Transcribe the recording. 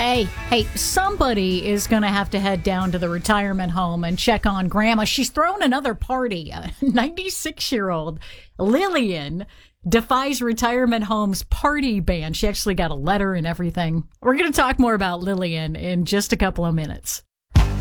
Hey, somebody is going to have to head down to the retirement home and check on Grandma. She's thrown another party. A 96-year-old Lillian defies retirement home's party ban. She actually got a letter and everything. We're going to talk more about Lillian in just a couple of minutes.